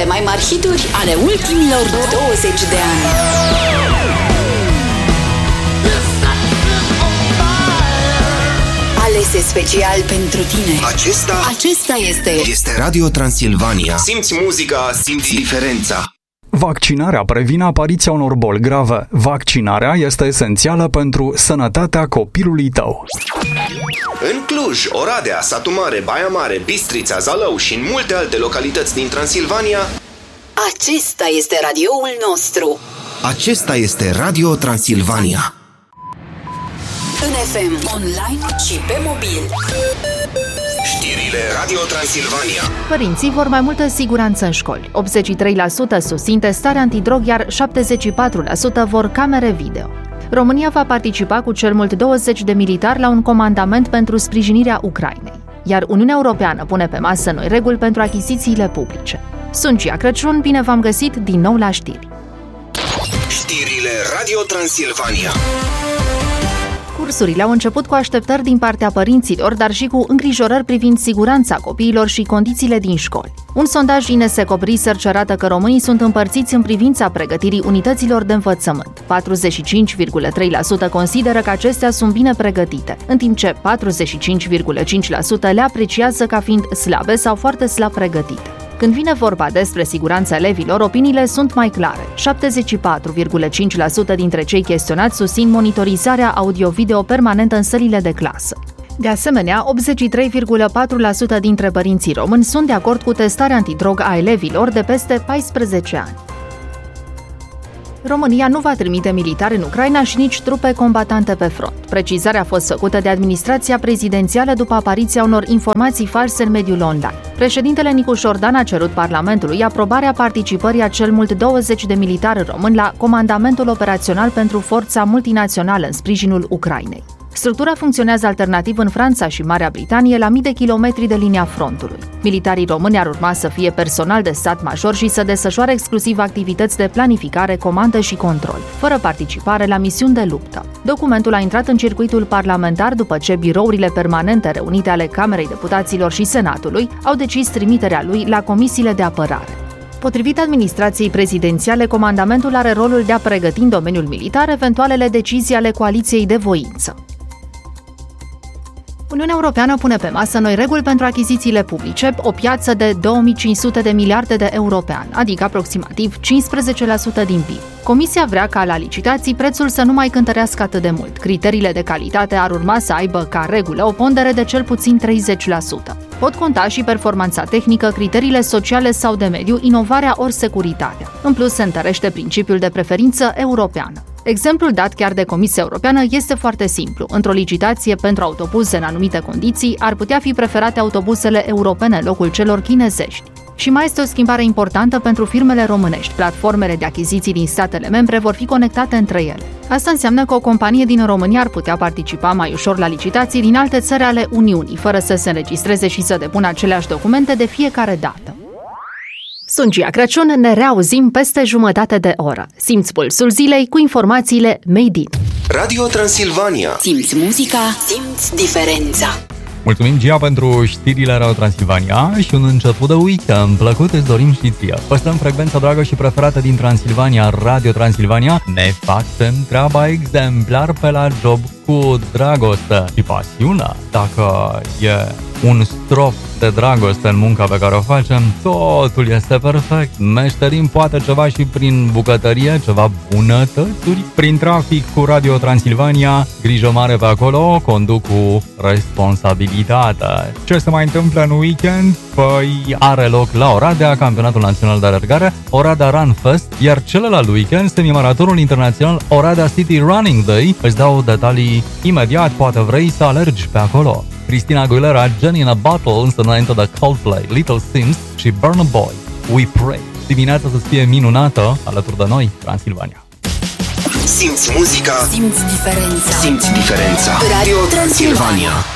Cele mai mari hituri ale ultimilor 20 de ani. Alese special pentru tine. Acesta este Radio Transilvania. Simți muzica, simți diferența. Vaccinarea previne apariția unor boli grave. Vaccinarea este esențială pentru sănătatea copilului tău. În Cluj, Oradea, Satu Mare, Baia Mare, Bistrița, Zalău și în multe alte localități din Transilvania, acesta este radioul nostru. Acesta este Radio Transilvania. În FM, online și pe mobil. Știrile Radio Transilvania. Părinții vor mai multă siguranță în școli. 83% susțin testarea antidrog, iar 74% vor camere video. România va participa cu cel mult 20 de militari la un comandament pentru sprijinirea Ucrainei. Iar Uniunea Europeană pune pe masă noi reguli pentru achizițiile publice. Sunt Gia Crăciun, bine v-am găsit din nou la știri. Știrile Radio Transilvania. Cursurile au început cu așteptări din partea părinților, dar și cu îngrijorări privind siguranța copiilor și condițiile din școli. Un sondaj INSECOP Research arată că românii sunt împărțiți în privința pregătirii unităților de învățământ. 45,3% consideră că acestea sunt bine pregătite, în timp ce 45,5% le apreciază ca fiind slabe sau foarte slab pregătite. Când vine vorba despre siguranța elevilor, opiniile sunt mai clare. 74,5% dintre cei chestionați susțin monitorizarea audio-video permanentă în sălile de clasă. De asemenea, 83,4% dintre părinții români sunt de acord cu testarea antidrog a elevilor de peste 14 ani. România nu va trimite militari în Ucraina și nici trupe combatante pe front. Precizarea a fost făcută de administrația prezidențială după apariția unor informații false în mediul online. Președintele Nicu Șordan a cerut Parlamentului aprobarea participării a cel mult 20 de militari români la Comandamentul Operațional pentru Forța Multinațională în sprijinul Ucrainei. Structura funcționează alternativ în Franța și Marea Britanie, la mii de kilometri de linia frontului. Militarii români ar urma să fie personal de stat major și să desfășoare exclusiv activități de planificare, comandă și control, fără participare la misiuni de luptă. Documentul a intrat în circuitul parlamentar după ce birourile permanente reunite ale Camerei Deputaților și Senatului au decis trimiterea lui la comisiile de apărare. Potrivit administrației prezidențiale, comandamentul are rolul de a pregăti în domeniul militar eventualele decizii ale coaliției de voință. Uniunea Europeană pune pe masă noi reguli pentru achizițiile publice, o piață de 2500 de miliarde de euro pe an, adică aproximativ 15% din PIB. Comisia vrea ca la licitații prețul să nu mai cântărească atât de mult. Criteriile de calitate ar urma să aibă ca regulă o pondere de cel puțin 30%. Pot conta și performanța tehnică, criteriile sociale sau de mediu, inovarea ori securitatea. În plus, se întărește principiul de preferință europeană. Exemplul dat chiar de Comisia Europeană este foarte simplu. Într-o licitație pentru autobuze în anumite condiții, ar putea fi preferate autobuzele europene în locul celor chinezești. Și mai este o schimbare importantă pentru firmele românești. Platformele de achiziții din statele membre vor fi conectate între ele. Asta înseamnă că o companie din România ar putea participa mai ușor la licitații din alte țări ale Uniunii, fără să se înregistreze și să depună aceleași documente de fiecare dată. Sunt Gia Crăciun, ne reauzim peste jumătate de oră. Simți pulsul zilei cu informațiile Made in Radio Transilvania. Simți muzica, simți diferența. Mulțumim, Gia, pentru știrile Radio Transilvania și un început de weekend plăcut îți dorim și ție. Păstrăm frecvența dragă și preferată din Transilvania, Radio Transilvania. Ne facem treaba exemplar pe la job cu dragoste și pasiune. Dacă e un strop de dragoste în munca pe care o facem, totul este perfect. Meșterim poate ceva și prin bucătărie, ceva bunătățuri. Prin trafic cu Radio Transilvania, grijă mare pe acolo, conduc cu responsabilitate. Ce se mai întâmplă în weekend? Păi are loc la Oradea Campionatul Național de Alergare, Oradea Run Fest, iar celălalt weekend, semimaratonul internațional Oradea City Running Day. Îți dau detalii imediat, poate vrei să alergi pe acolo. Christina Aguilera, Jenny in a Bottle, însă înainte de Coldplay, Little Sims și Burna Boy, We Pray. Dimineața să fie minunată alături de noi, Transilvania. Simți muzica, simți diferența. Simți diferența. Radio Transilvania.